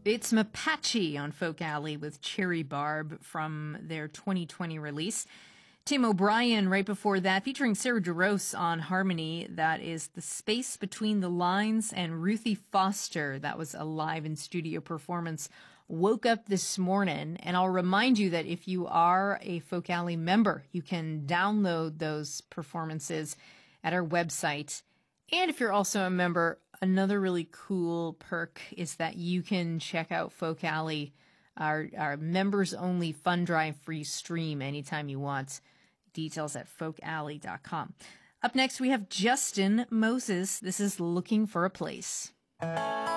It's Mapache on Folk Alley with Cherry Barb from their 2020 release. Tim O'Brien right before that, featuring Sarah Jarosz on harmony. That is The Space Between the Lines, and Ruthie Foster. That was a live in studio performance. Woke Up This Morning. And I'll remind you that if you are a Folk Alley member, you can download those performances at our website. And if you're also a member, another really cool perk is that you can check out Folk Alley, our members-only fund drive free stream anytime you want. Details at folkalley.com. Up next, we have Justin Moses. This is Looking for a Place.